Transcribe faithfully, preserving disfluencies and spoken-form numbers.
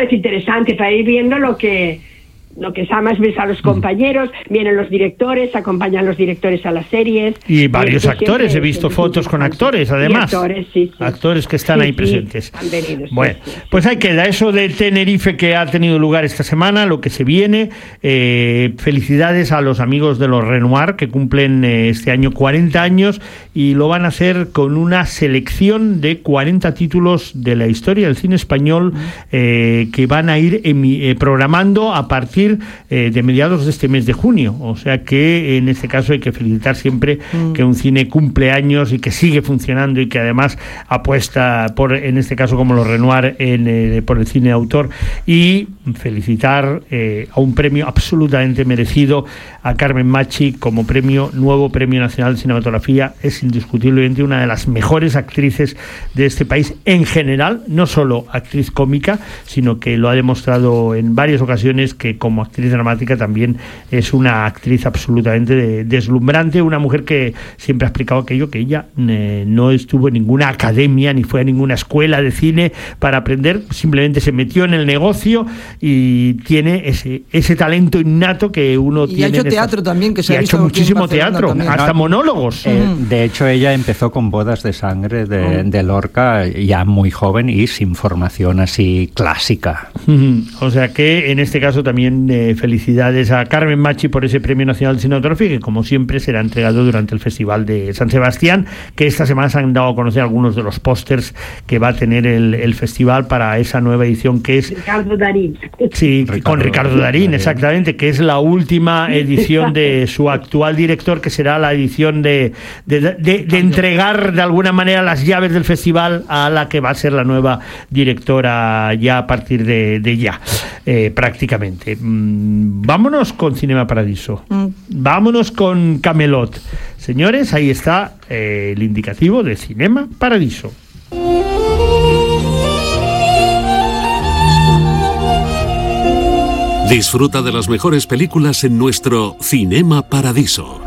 parece interesante para ir viendo lo que lo que más ves a los compañeros, vienen los directores, acompañan los directores a las series. Y varios actores, he visto fotos con actores, además. Actores, sí, sí. Actores que están sí, ahí sí, presentes. han venido, sí, bueno, sí, sí. pues ahí queda eso de Tenerife que ha tenido lugar esta semana, lo que se viene. Eh, felicidades a los amigos de los Renoir que cumplen eh, este año cuarenta años y lo van a hacer con una selección de cuarenta títulos de la historia del cine español eh, que van a ir eh, programando a partir Eh, de mediados de este mes de junio, o sea que en este caso hay que felicitar siempre mm. que un cine cumple años y que sigue funcionando y que además apuesta por, en este caso como los Renoir, en, eh, por el cine de autor, y felicitar eh, a un premio absolutamente merecido a Carmen Machi como premio, nuevo Premio Nacional de Cinematografía. Es indiscutiblemente una de las mejores actrices de este país en general, no solo actriz cómica, sino que lo ha demostrado en varias ocasiones que como actriz dramática también es una actriz absolutamente de, deslumbrante, una mujer que siempre ha explicado aquello que ella eh, no estuvo en ninguna academia ni fue a ninguna escuela de cine para aprender, simplemente se metió en el negocio y tiene ese, ese talento innato que uno y tiene. Y ha hecho teatro estas, también, que se ha, ha hecho muchísimo teatro, también. Hasta monólogos. Eh, de hecho, ella empezó con Bodas de Sangre de, oh. de Lorca ya muy joven y sin formación así clásica. O sea que en este caso también eh, felicidades a Carmen Machi por ese Premio Nacional de Cinematografía que como siempre será entregado durante el Festival de San Sebastián, que esta semana se han dado a conocer algunos de los pósters que va a tener el, el festival para esa nueva edición que es Ricardo Darín. Sí, Ricardo, con Ricardo Darín, exactamente, que es la última edición de su actual director, que será la edición de, de, de, de entregar de alguna manera las llaves del festival a la que va a ser la nueva directora ya a partir de, de ya, eh, prácticamente. Mm, vámonos con Cinema Paradiso, mm. vámonos con Camelot. Señores, ahí está eh, el indicativo de Cinema Paradiso. Disfruta de las mejores películas en nuestro Cinema Paradiso.